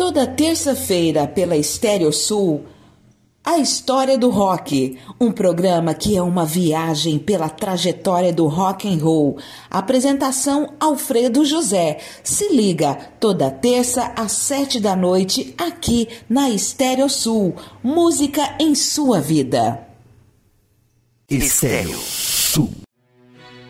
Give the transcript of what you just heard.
Toda terça-feira pela Estéreo Sul, A História do Rock, um programa que é uma viagem pela trajetória do rock and roll. Apresentação Alfredo José. Se liga, toda terça às 7 da noite, aqui na Estéreo Sul. Música em sua vida. Estéreo Sul.